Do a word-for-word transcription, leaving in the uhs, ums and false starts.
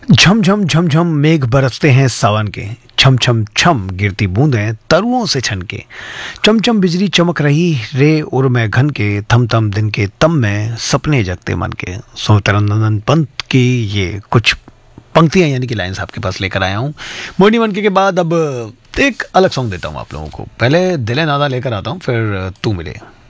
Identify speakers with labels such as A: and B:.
A: झम झम झम झम मेघ बरसते हैं सावन के। छम छम छम गिरती बूंदें तरुओं से छन के। चमचम बिजली चमक रही रे उर में घन के। थम थम दिन के तम में सपने जगते मन के। सुमित्रानंदन पंत की ये कुछ पंक्तियां यानी कि लाइंस आपके पास लेकर आया हूँ। मोनी मनके के बाद अब एक अलग सॉन्ग देता हूँ आप लोगों को। पहले दिले नादा लेकर आता हूँ, फिर तू मिले।